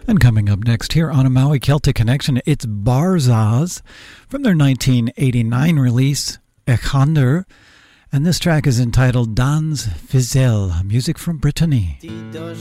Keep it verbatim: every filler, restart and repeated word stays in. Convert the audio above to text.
And coming up next here on a Maui Celtic Connection, it's Barzaz from their nineteen eighty-nine release, Echander. And this track is entitled Dans Fizel, music from Brittany.